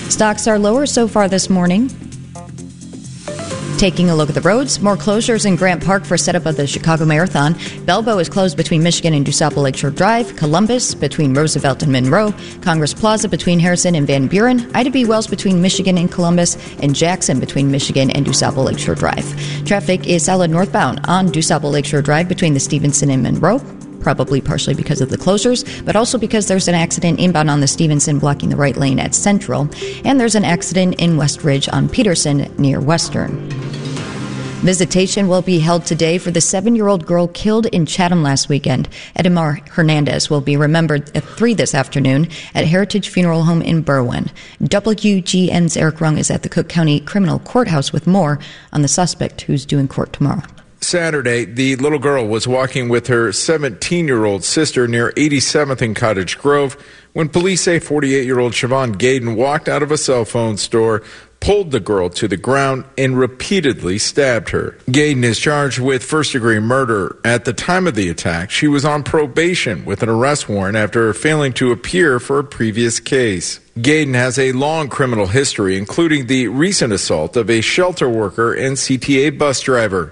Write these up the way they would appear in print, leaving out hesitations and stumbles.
Stocks are lower so far this morning. Taking a look at the roads, more closures in Grant Park for setup of the Chicago Marathon. Bellevue is closed between Michigan and DuSable Lakeshore Drive. Columbus between Roosevelt and Monroe. Congress Plaza between Harrison and Van Buren. Ida B. Wells between Michigan and Columbus. And Jackson between Michigan and DuSable Lakeshore Drive. Traffic is solid northbound on DuSable Lakeshore Drive between the Stevenson and Monroe. Probably partially because of the closures, but also because there's an accident inbound on the Stevenson blocking the right lane at Central. And there's an accident in West Ridge on Peterson near Western. Visitation will be held today for the 7-year-old girl killed in Chatham last weekend. Edmar Hernandez will be remembered at 3 this afternoon at Heritage Funeral Home in Berwyn. WGN's Eric Rung is at the Cook County Criminal Courthouse with more on the suspect who's due in court tomorrow. Saturday, the little girl was walking with her 17-year-old sister near 87th and Cottage Grove when police say 48-year-old Siobhan Gayden walked out of a cell phone store, pulled the girl to the ground, and repeatedly stabbed her. Gayden is charged with first-degree murder. At the time of the attack, she was on probation with an arrest warrant after failing to appear for a previous case. Gayden has a long criminal history, including the recent assault of a shelter worker and CTA bus driver.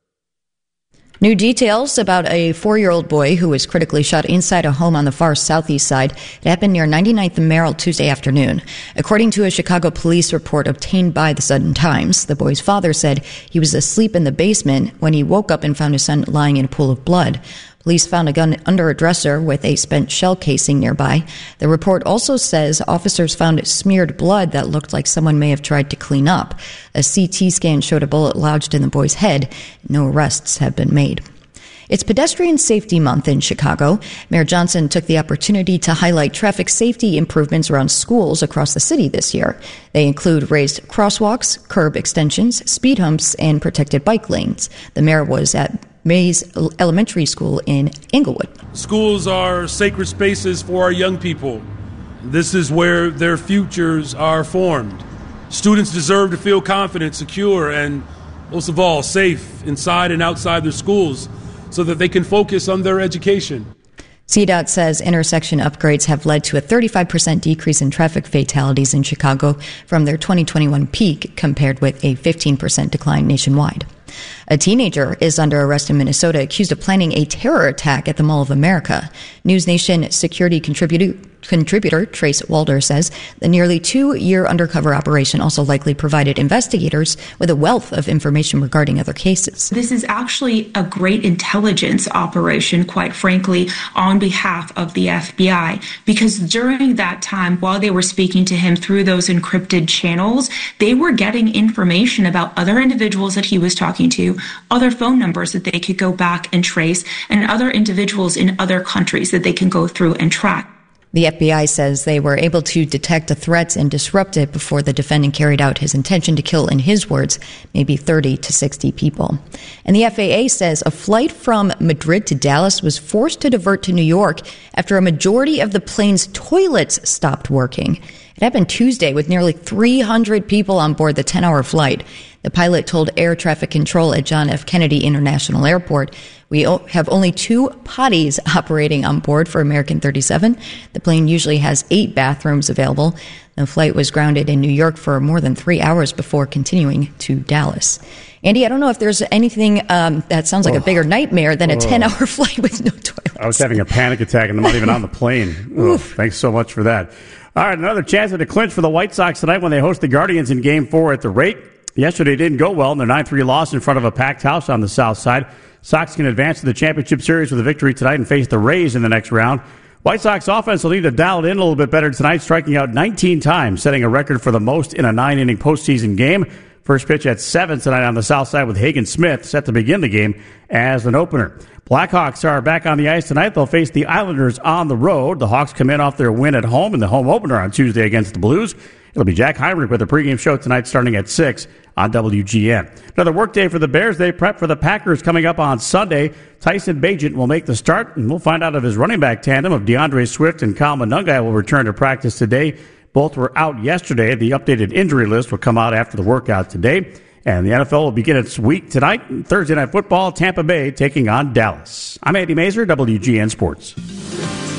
New details about a 4-year-old boy who was critically shot inside a home on the far southeast side. It happened near 99th and Merrill Tuesday afternoon. According to a Chicago police report obtained by the Sun-Times, the boy's father said he was asleep in the basement when he woke up and found his son lying in a pool of blood. Police found a gun under a dresser with a spent shell casing nearby. The report also says officers found smeared blood that looked like someone may have tried to clean up. A CT scan showed a bullet lodged in the boy's head. No arrests have been made. It's Pedestrian Safety Month in Chicago. Mayor Johnson took the opportunity to highlight traffic safety improvements around schools across the city this year. They include raised crosswalks, curb extensions, speed humps, and protected bike lanes. The mayor was at Mays Elementary School in Englewood. Schools are sacred spaces for our young people. This is where their futures are formed. Students deserve to feel confident, secure, and most of all, safe inside and outside their schools so that they can focus on their education. CDOT says intersection upgrades have led to a 35% decrease in traffic fatalities in Chicago from their 2021 peak, compared with a 15% decline nationwide. A teenager is under arrest in Minnesota accused of planning a terror attack at the Mall of America. News Nation security contributor Trace Walder says the nearly 2-year undercover operation also likely provided investigators with a wealth of information regarding other cases. This is actually a great intelligence operation, quite frankly, on behalf of the FBI, because during that time, while they were speaking to him through those encrypted channels, they were getting information about other individuals that he was talking to, other phone numbers that they could go back and trace, and other individuals in other countries that they can go through and track. The FBI says they were able to detect the threats and disrupt it before the defendant carried out his intention to kill, in his words, maybe 30 to 60 people. And the FAA says a flight from Madrid to Dallas was forced to divert to New York after a majority of the plane's toilets stopped working. It happened Tuesday with nearly 300 people on board the 10-hour flight. The pilot told air traffic control at John F. Kennedy International Airport, "We have only 2 potties operating on board for American 37. The plane usually has 8 bathrooms available." The flight was grounded in New York for more than 3 hours before continuing to Dallas. Andy, I don't know if there's anything that sounds like a bigger nightmare than a 10-hour flight with no toilets. I was having a panic attack and I'm not even on the plane. Thanks so much for that. All right, another chance at a clinch for the White Sox tonight when they host the Guardians in Game 4 at the rate. Yesterday didn't go well in their 9-3 loss in front of a packed house on the south side. Sox can advance to the championship series with a victory tonight and face the Rays in the next round. White Sox offense will need to dial it in a little bit better tonight, striking out 19 times, setting a record for the most in a 9-inning postseason game. First pitch at 7 tonight on the south side with Hagen Smith set to begin the game as an opener. Blackhawks are back on the ice tonight. They'll face the Islanders on the road. The Hawks come in off their win at home in the home opener on Tuesday against the Blues. It'll be Jack Heinrich with a pregame show tonight starting at 6 on WGN. Another workday for the Bears. They prep for the Packers coming up on Sunday. Tyson Bagent will make the start, and we'll find out if his running back tandem of DeAndre Swift and Kyle Monungai will return to practice today. Both were out yesterday. The updated injury list will come out after the workout today. And the NFL will begin its week tonight. Thursday Night Football, Tampa Bay taking on Dallas. I'm Andy Mazer, WGN Sports.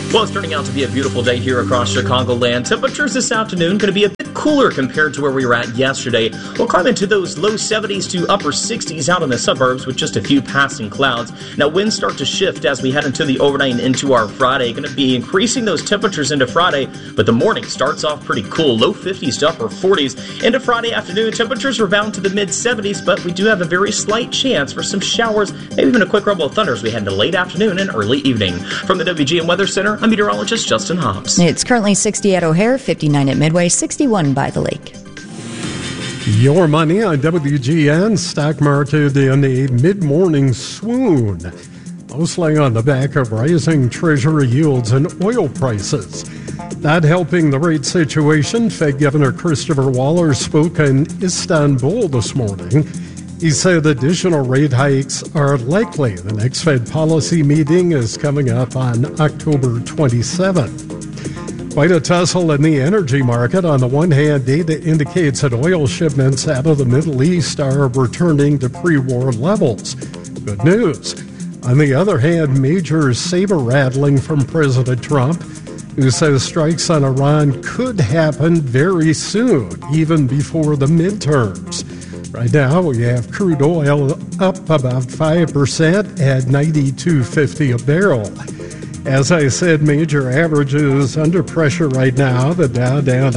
Well, it's turning out to be a beautiful day here across Chicagoland. Temperatures this afternoon going to be a bit cooler compared to where we were at yesterday. We'll climb into those low 70s to upper 60s out in the suburbs with just a few passing clouds. Now, winds start to shift as we head into the overnight and into our Friday. Going to be increasing those temperatures into Friday, but the morning starts off pretty cool. Low 50s to upper 40s. Into Friday afternoon, temperatures rebound to the mid 70s, but we do have a very slight chance for some showers, maybe even a quick rumble of thunder as we head into late afternoon and early evening. From the WGN Weather Center, I'm meteorologist Justin Hobbs. It's currently 60 at O'Hare, 59 at Midway, 61 by the lake. Your money on WGN. Stock market in a mid-morning swoon, mostly on the back of rising Treasury yields and oil prices. Not helping the rate situation, Fed Governor Christopher Waller spoke in Istanbul this morning. He said additional rate hikes are likely. The next Fed policy meeting is coming up on October 27. Quite a tussle in the energy market. On the one hand, data indicates that oil shipments out of the Middle East are returning to pre-war levels. Good news. On the other hand, major saber-rattling from President Trump, who says strikes on Iran could happen very soon, even before the midterms. Right now, we have crude oil up about 5% at $92.50 a barrel. As I said, major averages under pressure right now. The Dow down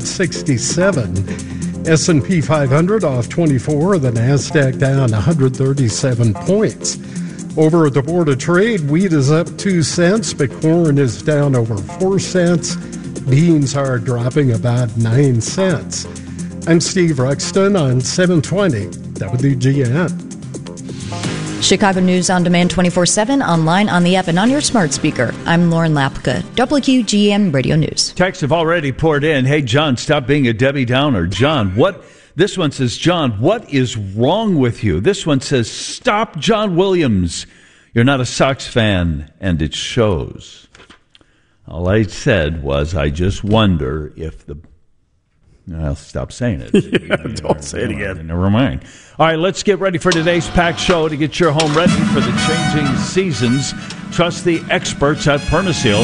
167, S&P 500 off 24, the NASDAQ down 137 points. Over at the Board of Trade, wheat is up 2 cents, but corn is down over 4 cents. Beans are dropping about 9 cents. I'm Steve Ruxton on 720 WGN. Chicago News on Demand 24/7, online, on the app, and on your smart speaker. I'm Lauren Lapka, WGN Radio News. Texts have already poured in. Hey, John, stop being a Debbie Downer. John, what? This one says, John, what is wrong with you? This one says, stop John Williams. You're not a Sox fan, and it shows. All I said was, I just wonder if the... I'll stop saying it. Don't say it again. Never mind. All right, let's get ready for today's packed show to get your home ready for the changing seasons. Trust the experts at Permaseal.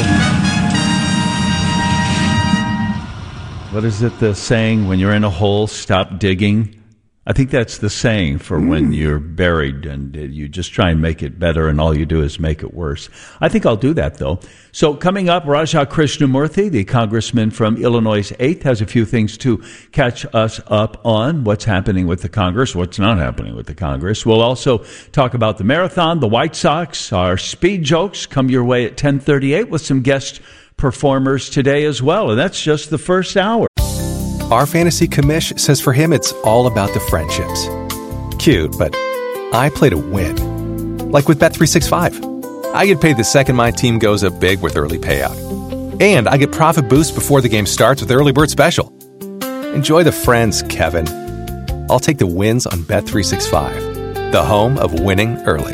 What is it, the saying, when you're in a hole, stop digging? I think that's the saying for when you're buried and you just try and make it better and all you do is make it worse. I think I'll do that, though. So coming up, Raja Krishnamurthy, the congressman from Illinois' 8th, has a few things to catch us up on. What's happening with the Congress, what's not happening with the Congress. We'll also talk about the marathon, the White Sox, our speed jokes come your way at 10:38 with some guest performers today as well. And that's just the first hour. Our fantasy commish says for him it's all about the friendships. Cute, but I play to win. Like with Bet365. I get paid the second my team goes up big with early payout. And I get profit boost before the game starts with Early Bird Special. Enjoy the friends, Kevin. I'll take the wins on Bet365. The home of winning early.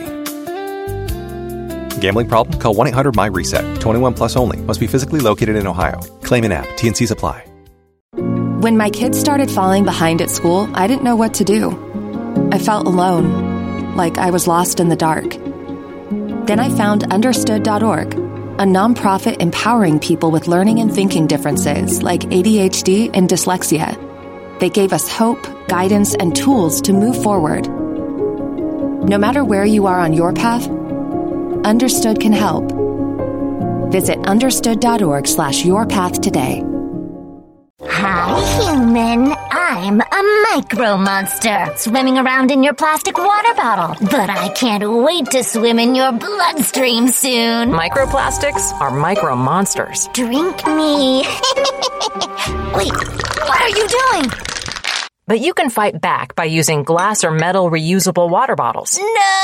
Gambling problem? Call 1-800-MY-RESET. 21 plus only. Must be physically located in Ohio. Claim in app. T&Cs apply. When my kids started falling behind at school, I didn't know what to do. I felt alone, like I was lost in the dark. Then I found Understood.org, a nonprofit empowering people with learning and thinking differences like ADHD and dyslexia. They gave us hope, guidance, and tools to move forward. No matter where you are on your path, Understood can help. Visit understood.org/yourpath today. Hi, human. I'm a micro monster swimming around in your plastic water bottle. But I can't wait to swim in your bloodstream soon. Microplastics are micro monsters. Drink me. Wait, what are you doing? But you can fight back by using glass or metal reusable water bottles.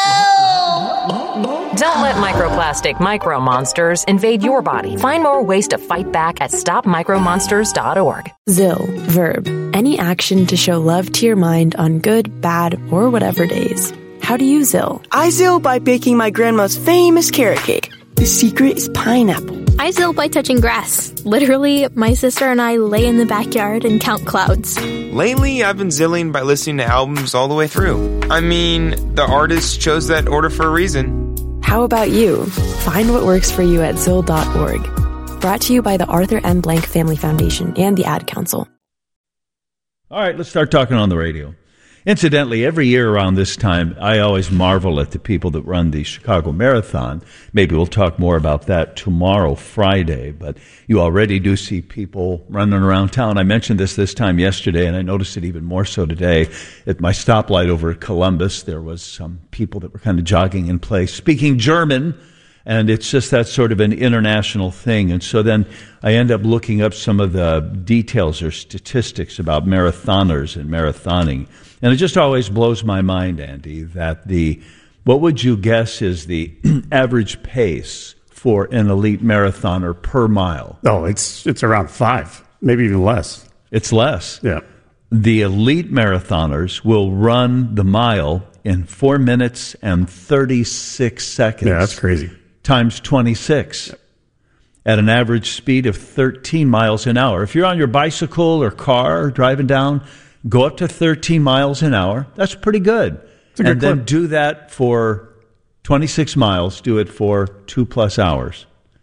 No! Don't let microplastic micro monsters invade your body. Find more ways to fight back at stopmicromonsters.org. ZIL. Verb. Any action to show love to your mind on good, bad, or whatever days. How do you ZIL? I ZIL by baking my grandma's famous carrot cake. The secret is pineapple. I ZIL by touching grass. Literally, my sister and I lay in the backyard and count clouds. Lately, I've been zilling by listening to albums all the way through. I mean, the artist chose that order for a reason. How about you? Find what works for you at ZIL.org. Brought to you by the Arthur M. Blank Family Foundation and the Ad Council. All right, let's start talking on the radio. Incidentally, every year around this time, I always marvel at the people that run the Chicago Marathon. Maybe we'll talk more about that tomorrow, Friday, but you already do see people running around town. I mentioned this time yesterday, and I noticed it even more so today. At my stoplight over at Columbus, there was some people that were kind of jogging in place, speaking German, and it's just that sort of an international thing. And so then I end up looking up some of the details or statistics about marathoners and marathoning. And it just always blows my mind, Andy, that what would you guess is the average pace for an elite marathoner per mile? Oh, it's around 5, maybe even less. It's less. Yeah. The elite marathoners will run the mile in 4 minutes and 36 seconds. Yeah, that's crazy. Times 26. At an average speed of 13 miles an hour. If you're on your bicycle or car driving down, go up to 13 miles an hour. That's pretty good. And then do that for 26 miles. Do it for 2+ hours.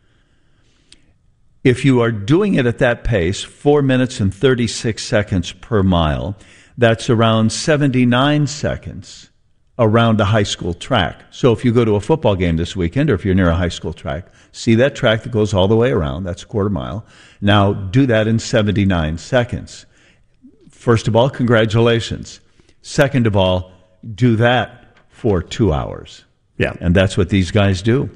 If you are doing it at that pace, 4 minutes and 36 seconds per mile, that's around 79 seconds around a high school track. So if you go to a football game this weekend, or if you're near a high school track, see that track that goes all the way around. That's a quarter mile. Now do that in 79 seconds. First of all, congratulations. Second of all, do that for 2 hours. Yeah. And that's what these guys do.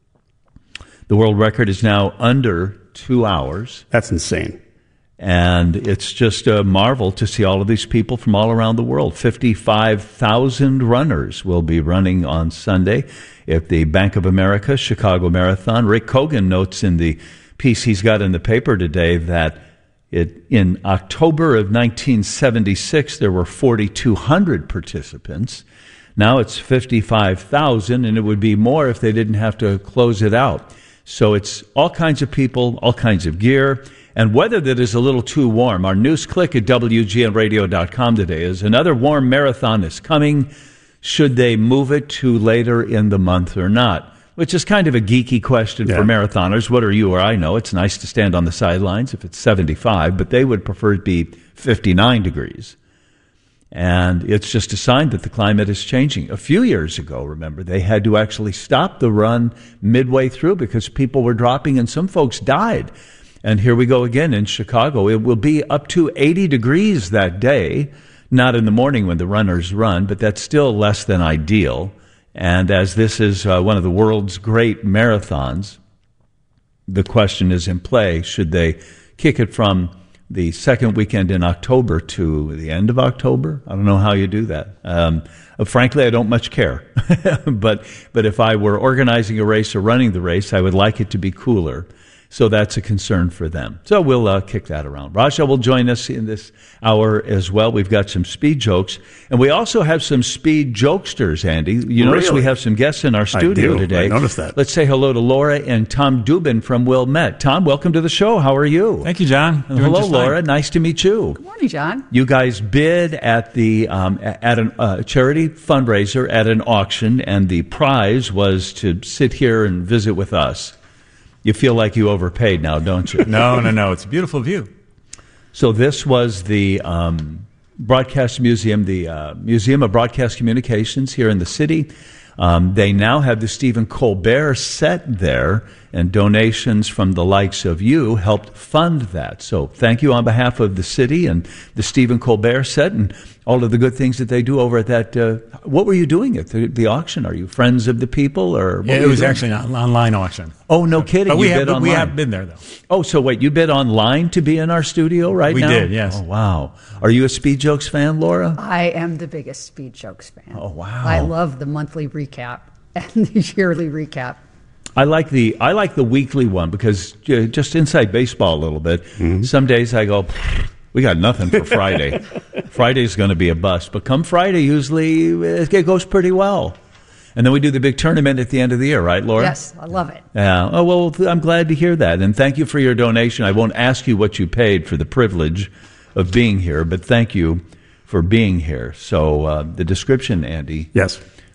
The world record is now under 2 hours. That's insane. And it's just a marvel to see all of these people from all around the world. 55,000 runners will be running on Sunday at the Bank of America Chicago Marathon. Rick Kogan notes in the piece he's got in the paper today that in October of 1976, there were 4,200 participants. Now it's 55,000, and it would be more if they didn't have to close it out. So it's all kinds of people, all kinds of gear, and weather that is a little too warm. Our news click at WGNradio.com today is another warm marathon is coming. Should they move it to later in the month or not? Which is kind of a geeky question for marathoners. What are you or I know? It's nice to stand on the sidelines if it's 75, but they would prefer it to be 59 degrees. And it's just a sign that the climate is changing. A few years ago, remember, they had to actually stop the run midway through because people were dropping and some folks died. And here we go again in Chicago. It will be up to 80 degrees that day, not in the morning when the runners run, but that's still less than ideal. And as this is one of the world's great marathons, the question is in play, should they kick it from the second weekend in October to the end of October? I don't know how you do that. Frankly, I don't much care. but if I were organizing a race or running the race, I would like it to be cooler. So that's a concern for them. So we'll kick that around. Raja will join us in this hour as well. We've got some speed jokes. And we also have some speed jokesters, Andy. You notice we have some guests in our studio today. I noticed that. Let's say hello to Laura and Tom Dubin from Wilmette. Tom, welcome to the show. How are you? Thank you, John. Hello, Laura. Nice to meet you. Good morning, John. You guys bid at the at a charity fundraiser at an auction, and the prize was to sit here and visit with us. You feel like you overpaid now, don't you? No. It's a beautiful view. So this was the Broadcast Museum, the Museum of Broadcast Communications here in the city. They now have the Stephen Colbert set there, and donations from the likes of you helped fund that. So thank you on behalf of the city and the Stephen Colbert set and all of the good things that they do over at that. What were you doing at the auction? Are you friends of the people? Or it was actually an online auction. Oh, no kidding. But we have been there, though. Oh, so wait, you bid online to be in our studio now? We did, yes. Oh, wow. Are you a Speed Jokes fan, Laura? I am the biggest Speed Jokes fan. Oh, wow. I love the monthly recap and the yearly recap. I like the weekly one because just inside baseball a little bit, some days I go, we got nothing for Friday. Friday's going to be a bust. But come Friday, usually it goes pretty well. And then we do the big tournament at the end of the year, right, Laura? Yes, I love it. Yeah. Oh, well, I'm glad to hear that. And thank you for your donation. I won't ask you what you paid for the privilege of being here, but thank you for being here. So the description, Andy. Yes.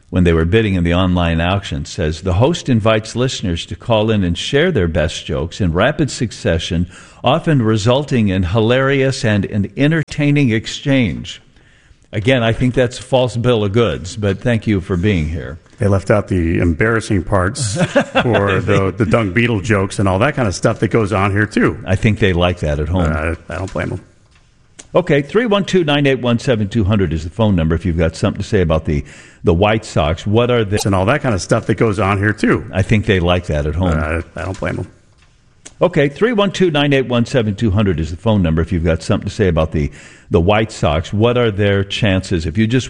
when they were bidding in the online auction, says the host invites listeners to call in and share their best jokes in rapid succession, often resulting in hilarious and an entertaining exchange. Again, I think that's a false bill of goods, but thank you for being here. They left out the embarrassing parts for the dung beetle jokes and all that kind of stuff that goes on here, too. I think they like that at home. I don't blame them. Okay, 312-981-7200 is the phone number if you've got something to say about the White Sox. What are they? And all that kind of stuff that goes on here, too. I think they like that at home. I don't blame them. Okay, 312-981-7200 is the phone number if you've got something to say about the White Sox. What are their chances? If you just